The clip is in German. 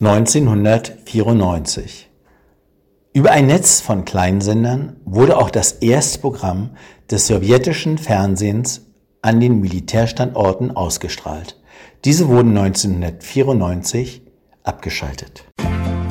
1994. Über ein Netz von Kleinsendern wurde auch das Erstprogramm des sowjetischen Fernsehens an den Militärstandorten ausgestrahlt. Diese wurden 1994 abgeschaltet.